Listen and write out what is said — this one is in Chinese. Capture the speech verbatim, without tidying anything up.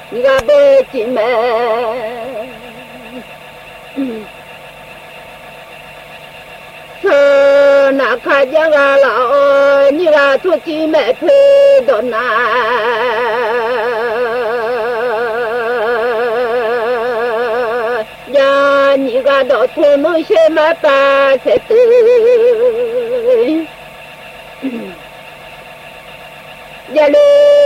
니가 배지매 서나 가져가라 니가 도지매 페도나 야 니가 너 돈을 쉐마다 세트 야래